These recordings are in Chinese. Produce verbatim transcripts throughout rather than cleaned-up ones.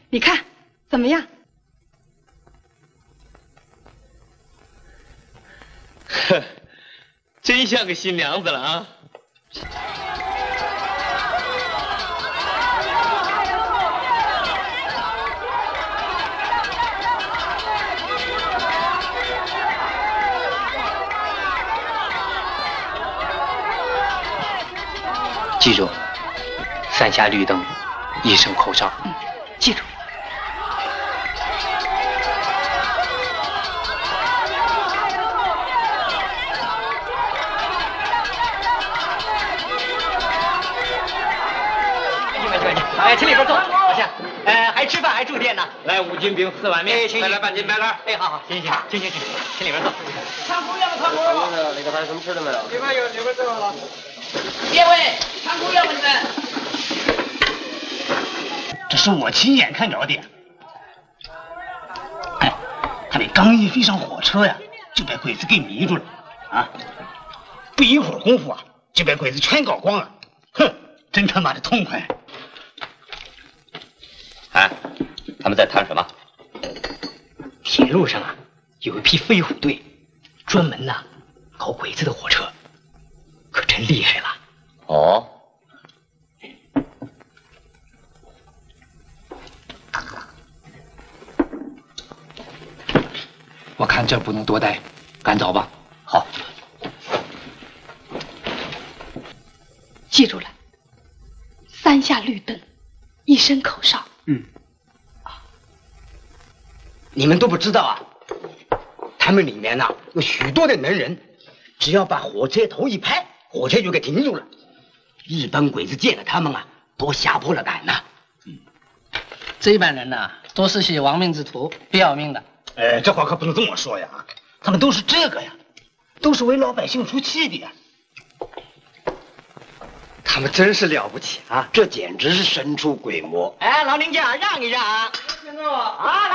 你看怎么样？ 呵，真像个新娘子了啊！ 记住，三下绿灯，一声口哨。 嗯，记住。 哎，请里边坐，老乡。呃，还吃饭还住店呢。 来五斤饼，四碗面， 哎， 再来半斤白干。 哎，好好，行行行行行，请里边坐。 唱姑娘，唱姑娘。 里头还有什么吃的没有？ 里边有，里边这个了。 列位，唱姑娘们你们。 这是我亲眼看着的。哎，他们刚一飞上火车呀，就被鬼子给迷住了啊！不一会儿功夫啊，就被鬼子全搞光了。哼，真他妈的痛快！ 哎，他们在谈什么？ 铁路上啊，有一批飞虎队，专门呐搞鬼子的火车，可真厉害了。 哦。 我看这不能多待，赶早吧。好， 记住了，三下绿灯，一声口哨。 嗯。你们都不知道啊，他们里面呐、啊、有许多的能人，只要把火车头一拍，火车就给停住了。日本鬼子见了他们啊，都吓破了胆呐、啊。 嗯，这帮人呐、啊，都是些亡命之徒，不要命的。 哎，这话可不能这么说呀！他们都是这个呀，都是为老百姓出气的呀。 他们真是了不起啊！这简直是神出鬼没。 哎，老林家让一让啊！ 听着我啊，来。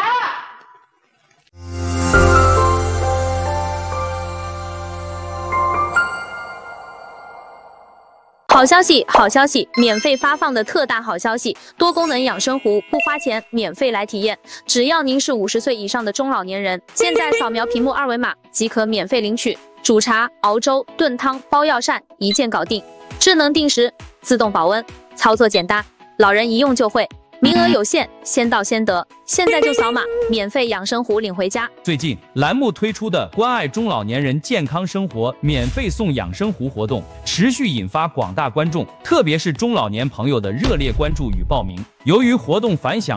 好消息，好消息！免费发放的特大好消息，多功能养生壶不花钱，免费来体验。只要您是五十岁以上的中老年人，现在扫描屏幕二维码即可免费领取。煮茶、熬粥、炖汤、包药膳，一键搞定。智能定时，自动保温，操作简单，老人一用就会。名额有限，先到先得，现在就扫码，免费养生壶领回家。 最近栏目推出的关爱中老年人健康生活免费送养生壶活动，持续引发广大观众，特别是中老年朋友的热烈关注与报名。由于活动反响